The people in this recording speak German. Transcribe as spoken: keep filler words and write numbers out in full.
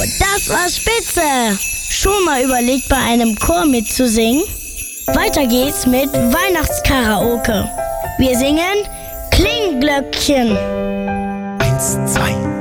das war spitze! Schon mal überlegt, bei einem Chor mitzusingen? Weiter geht's mit Weihnachtskaraoke. Wir singen Klingglöckchen. Eins, zwei,